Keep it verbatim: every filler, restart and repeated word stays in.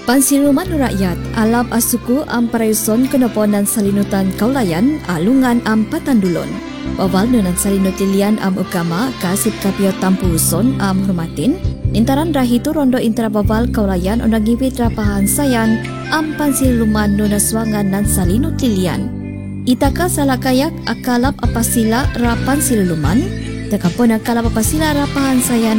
Pansiluman rakyat, alap asuku am parayuson kenoponan salinutan kaulayan, alungan am patandulon. Wawal nunan salinutilian am ukama, kasip kapio tampuson am rumatin, intaran rahitu rondo intera bawal kaulayan onang ngibit rapahan sayan, am pansiluman nunaswangan nan salinutilian. Itaka salakayak akalap apasila rapan siluman, takapon akalap apasila rapahan sayan